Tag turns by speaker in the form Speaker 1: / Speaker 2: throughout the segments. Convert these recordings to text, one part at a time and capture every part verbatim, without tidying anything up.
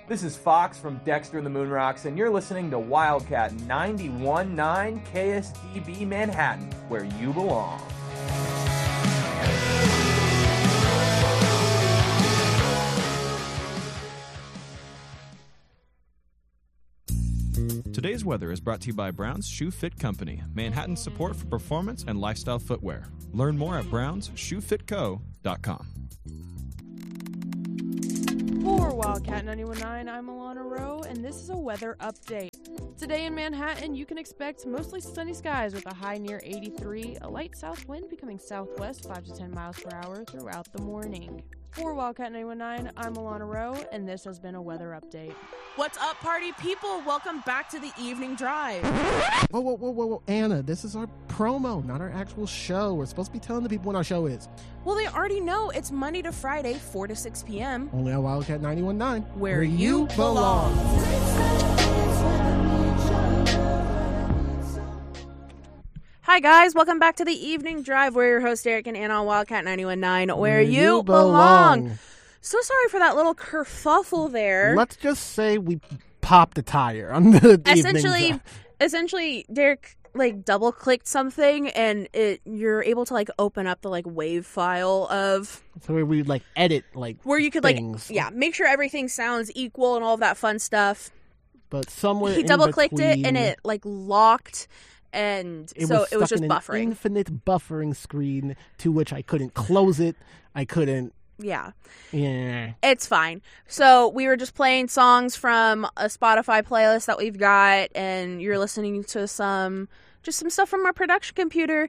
Speaker 1: This is Fox from Dexter and the Moonrocks, and you're listening to Wildcat ninety-one point nine K S D B Manhattan, where you belong.
Speaker 2: Today's weather is brought to you by Brown's Shoe Fit Company, Manhattan's support for performance and lifestyle footwear. Learn more at browns shoe fit co dot com.
Speaker 3: For Wildcat ninety-one point nine, I'm Alana Rowe, and this is a weather update. Today in Manhattan, you can expect mostly sunny skies with a high near eighty-three, a light south wind becoming southwest five to ten miles per hour throughout the morning. For Wildcat ninety-one point nine, I'm Alana Rowe, and this has been a weather update.
Speaker 4: What's up, party people? Welcome back to the Evening Drive.
Speaker 5: Whoa, whoa, whoa, whoa, whoa, Anna, this is our promo, not our actual show. We're supposed to be telling the people when our show is.
Speaker 4: Well, they already know it's Monday to Friday, four to six p.m.
Speaker 5: Only on Wildcat ninety-one point nine,
Speaker 4: where, where you belong. Hi, guys. Welcome back to the Evening Drive. We're your hosts, Eric and Anna on Wildcat ninety-one point nine, where, where you, you belong. belong. So sorry for that little kerfuffle there.
Speaker 5: Let's just say we popped a tire on the
Speaker 4: essentially,
Speaker 5: evening.
Speaker 4: Essentially, Derek like double clicked something, and it you're able to like open up the like wave file of.
Speaker 5: So where we like edit like
Speaker 4: where you could
Speaker 5: things.
Speaker 4: like yeah make sure everything sounds equal and all of that fun stuff.
Speaker 5: But somewhere
Speaker 4: he
Speaker 5: in
Speaker 4: double clicked
Speaker 5: between,
Speaker 4: it and it like locked. And
Speaker 5: it
Speaker 4: so
Speaker 5: was
Speaker 4: it was
Speaker 5: stuck
Speaker 4: just
Speaker 5: in
Speaker 4: buffering.
Speaker 5: An infinite buffering screen to which I couldn't close it. I couldn't.
Speaker 4: Yeah.
Speaker 5: Yeah.
Speaker 4: It's fine. So we were just playing songs from a Spotify playlist that we've got, and you're listening to some, just some stuff from our production computer,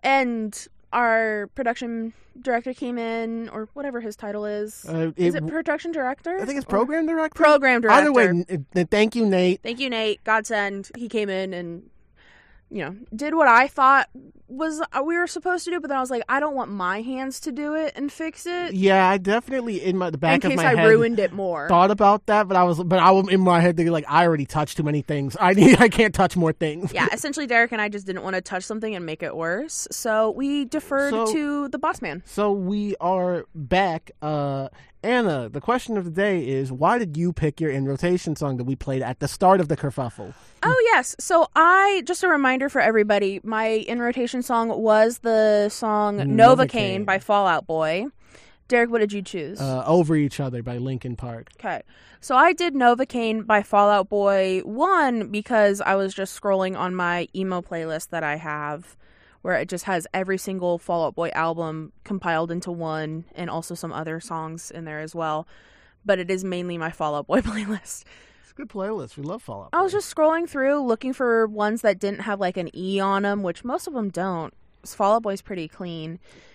Speaker 4: and our production director came in, or whatever his title is.
Speaker 5: Uh, it,
Speaker 4: is it production director?
Speaker 5: I think it's program director.
Speaker 4: Program director.
Speaker 5: Either way, n- thank you, Nate.
Speaker 4: Thank you, Nate. Godsend. He came in and, you know, did what I thought was we were supposed to do, but then I was like, I don't want my hands to do it and fix it.
Speaker 5: Yeah, I definitely in my the back
Speaker 4: in
Speaker 5: of my
Speaker 4: case I
Speaker 5: head
Speaker 4: ruined it more.
Speaker 5: Thought about that, but I was, but I was in my head thinking like I already touched too many things. I need, I can't touch more things.
Speaker 4: Yeah, essentially, Derek and I just didn't want to touch something and make it worse, so we deferred
Speaker 5: so,
Speaker 4: to the boss man.
Speaker 5: So we are back. Uh, Anna, the question of the day is, why did you pick your in rotation song that we played at the start of the kerfuffle?
Speaker 4: Oh, yes. So I, just a reminder for everybody, my in rotation song was the song Novocaine,
Speaker 5: Novocaine
Speaker 4: by Fall Out Boy. Derek, what did you choose?
Speaker 5: Uh, Over Each Other by Linkin Park.
Speaker 4: Okay. So I did Novocaine by Fall Out Boy, one, because I was just scrolling on my emo playlist that I have, where it just has every single Fall Out Boy album compiled into one, and also some other songs in there as well. But it is mainly my Fall Out Boy playlist.
Speaker 5: It's a good playlist. We love Fall Out Boy.
Speaker 4: I was just scrolling through, looking for ones that didn't have like an E on them, which most of them don't. Fall Out Boy's pretty clean.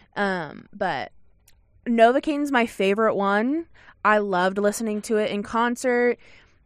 Speaker 4: Um, but Novocaine's my favorite one. I loved listening to it in concert.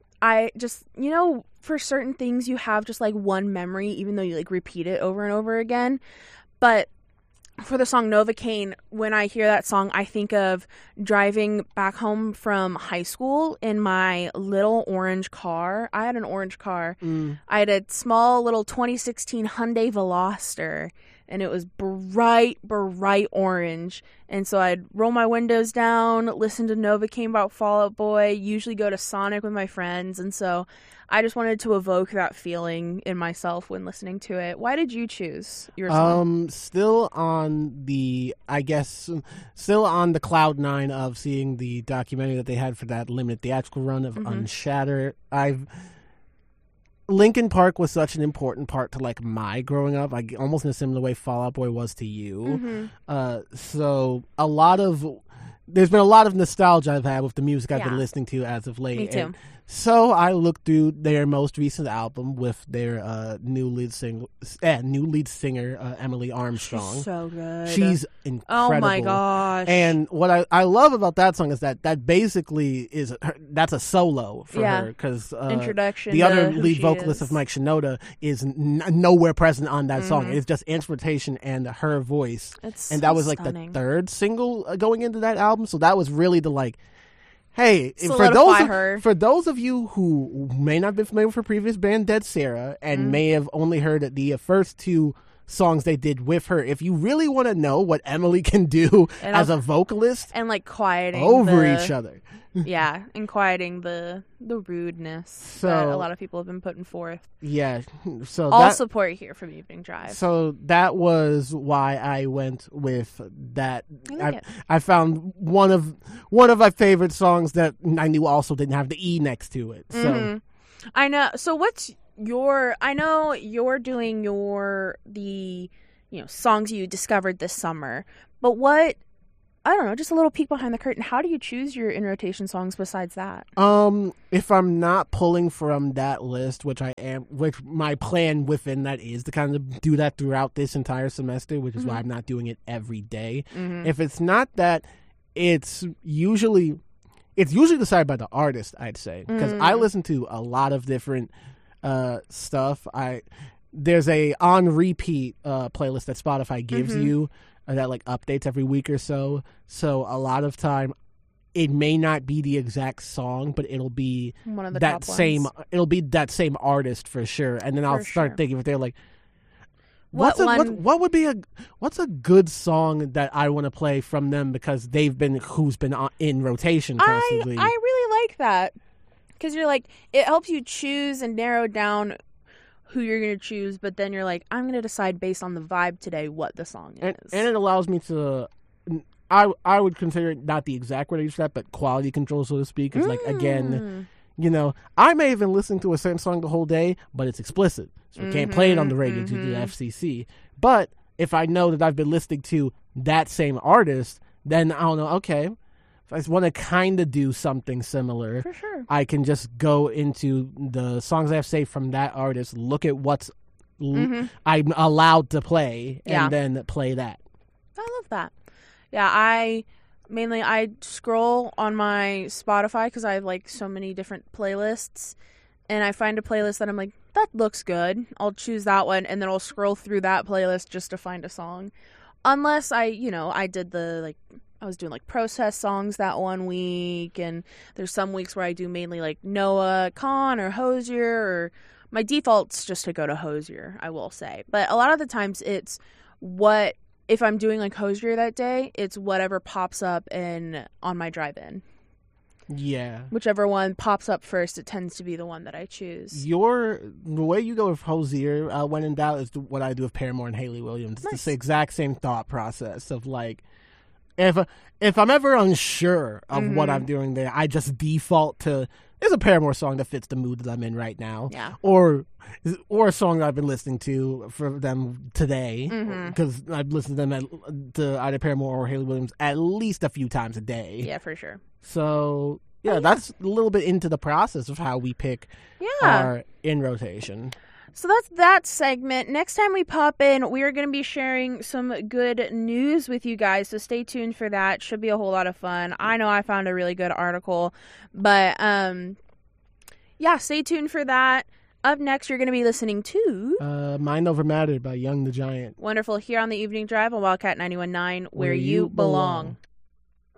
Speaker 4: I just, you know, for certain things you have just like one memory, even though you like repeat it over and over again. But for the song Novocaine, when I hear that song, I think of driving back home from high school in my little orange car. I had an orange car.
Speaker 5: Mm.
Speaker 4: I had a small little twenty sixteen Hyundai Veloster, and it was bright, bright orange. And so I'd roll my windows down, listen to Novocaine about Fall Out Boy, usually go to Sonic with my friends. And so I just wanted to evoke that feeling in myself when listening to it. Why did you choose your song?
Speaker 5: Um, still on the, I guess, still on the cloud nine of seeing the documentary that they had for that limited theatrical run of
Speaker 4: Mm-hmm.
Speaker 5: Unshattered. I've Linkin Park was such an important part to like my growing up, like almost in a similar way Fall Out Boy was to you.
Speaker 4: Mm-hmm.
Speaker 5: Uh, so a lot of there's been a lot of nostalgia I've had with the music I've
Speaker 4: Yeah.
Speaker 5: been listening to as of late.
Speaker 4: Me too.
Speaker 5: And so I looked through their most recent album with their uh, new lead sing- eh, new lead singer uh, Emily Armstrong.
Speaker 4: She's so good.
Speaker 5: She's incredible.
Speaker 4: Oh my gosh.
Speaker 5: And what I, I love about that song is that that basically is her, that's a solo for
Speaker 4: Yeah.
Speaker 5: her because uh,
Speaker 4: Introduction
Speaker 5: the
Speaker 4: to
Speaker 5: other
Speaker 4: who
Speaker 5: lead
Speaker 4: she
Speaker 5: vocalist
Speaker 4: is.
Speaker 5: of Mike Shinoda is n- nowhere present on that song.
Speaker 4: Mhm.
Speaker 5: It's just instrumentation and her voice.
Speaker 4: It's
Speaker 5: And
Speaker 4: so
Speaker 5: that was like
Speaker 4: stunning.
Speaker 5: the third single uh, going into that album, so that was really the like. Hey, for
Speaker 4: Solidify
Speaker 5: those of,
Speaker 4: her.
Speaker 5: for those of you who may not be familiar with her previous band, Dead Sarah, and
Speaker 4: Mm.
Speaker 5: may have only heard the first two songs they did with her. If you really want to know what Emily can do
Speaker 4: And
Speaker 5: as
Speaker 4: I'll-
Speaker 5: a vocalist
Speaker 4: And like quieting
Speaker 5: over
Speaker 4: the-
Speaker 5: each other.
Speaker 4: Yeah, and quieting the the rudeness
Speaker 5: So-
Speaker 4: that a lot of people have been putting forth.
Speaker 5: Yeah. So
Speaker 4: All
Speaker 5: that,
Speaker 4: support here from Evening Drive.
Speaker 5: so that was why I went with that.
Speaker 4: I like
Speaker 5: I,
Speaker 4: it.
Speaker 5: I found one of one of my favorite songs that I knew also didn't have the E next to it. So
Speaker 4: Mhm. I know. So what's your? I know you're doing your the you know songs you discovered this summer, but what? I don't know. Just a little peek behind the curtain. How do you choose your in rotation songs besides that?
Speaker 5: Um, if I'm not pulling from that list, which I am, which my plan within that is to kind of do that throughout this entire semester, which is why I'm not doing it every day.
Speaker 4: Mhm.
Speaker 5: If it's not that, it's usually it's usually decided by the artist, I'd say, because I
Speaker 4: Mm.
Speaker 5: listen to a lot of different uh stuff. I there's a on repeat uh playlist that Spotify gives
Speaker 4: Mhm.
Speaker 5: you uh, that like updates every week or so. So a lot of time it may not be the exact song, but it'll be
Speaker 4: One of the
Speaker 5: that
Speaker 4: top
Speaker 5: same
Speaker 4: ones.
Speaker 5: it'll be that same artist for sure. And then I'll
Speaker 4: For
Speaker 5: start
Speaker 4: sure.
Speaker 5: thinking if they're like
Speaker 4: What
Speaker 5: what's a, what,
Speaker 4: one-
Speaker 5: what would be a what's a good song that I want to play from them because they've been who's been on, in rotation
Speaker 4: I
Speaker 5: constantly.
Speaker 4: I really like that because you're like it helps you choose and narrow down who you're gonna choose, but then you're like I'm gonna decide based on the vibe today what the song is.
Speaker 5: and, and it allows me to I I would consider it not the exact word I use for that, but quality control, so to speak. It's like again,
Speaker 4: Mm.
Speaker 5: you know, I may have been listening to a certain song the whole day, but it's explicit, so we can't play it on the radio due to the
Speaker 4: mhm.
Speaker 5: F C C. But if I know that I've been listening to that same artist, then I'll know. Okay, if I want to kind of do something similar,
Speaker 4: For sure.
Speaker 5: I can just go into the songs I have saved from that artist, look at what's l-
Speaker 4: Mhm.
Speaker 5: I'm allowed to play, and
Speaker 4: Yeah.
Speaker 5: then play that.
Speaker 4: I love that. Yeah, I mainly I scroll on my Spotify because I have like so many different playlists, and I find a playlist that I'm like that looks good. I'll choose that one, and then I'll scroll through that playlist just to find a song. Unless I, you know, I did the like I was doing like protest songs that one week, and there's some weeks where I do mainly like Noah Khan or Hosier, or my default's just to go to Hosier, I will say. But a lot of the times it's what if I'm doing like Hosier that day, it's whatever pops up in on my drive-in.
Speaker 5: Yeah.
Speaker 4: Whichever one pops up first, it tends to be the one that I choose.
Speaker 5: Your the way you go with Hosier, uh, when in doubt, is what I do with Paramore and Haley Williams. It's
Speaker 4: Nice.
Speaker 5: the exact same thought process of like, if if I'm ever unsure of what
Speaker 4: Mhm.
Speaker 5: I'm doing there, I just default to there's a Paramore song that fits the mood that I'm in right now,
Speaker 4: Yeah.
Speaker 5: or or a song that I've been listening to for them today
Speaker 4: Mhm.
Speaker 5: because I've listened to them at, to either Paramore or Haley Williams at least a few times a day.
Speaker 4: Yeah, for sure.
Speaker 5: So yeah, that's a little bit into the process of how we pick
Speaker 4: Yeah.
Speaker 5: our in rotation.
Speaker 4: So that's that segment. Next time we pop in, we are going to be sharing some good news with you guys. So stay tuned for that. Should be a whole lot of fun. I know I found a really good article, but um, yeah, stay tuned for that. Up next, you're going to be listening to
Speaker 5: Uh, Mind Over Matter by Young the Giant.
Speaker 4: Wonderful here on the Evening Drive on Wildcat ninety-one point nine, where,
Speaker 5: Where
Speaker 4: you
Speaker 5: you
Speaker 4: belong.
Speaker 5: belong.